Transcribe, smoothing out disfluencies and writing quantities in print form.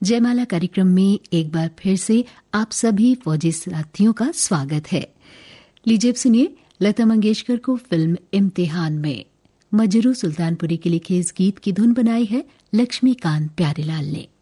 जयमाला कार्यक्रम में एक बार फिर से आप सभी फौजी साथियों का स्वागत है। लीजिए सुनिए लता मंगेशकर को फिल्म इम्तिहान में मजरू सुल्तानपुरी के लिखे इस गीत की धुन बनाई है लक्ष्मीकांत प्यारेलाल ने।